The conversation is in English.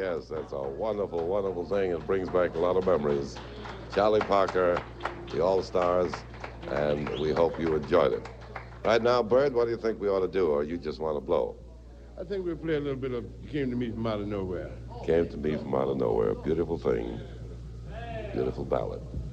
Yes, that's a wonderful, wonderful thing. It brings back a lot of memories. Charlie Parker, the All-Stars, and we hope you enjoyed it. Right now, Bird, what do you think we ought to do, or you just want to blow? I think we'll play a little bit of Came to Me from Out of Nowhere. Came to Me from Out of Nowhere. Beautiful thing. Beautiful ballad.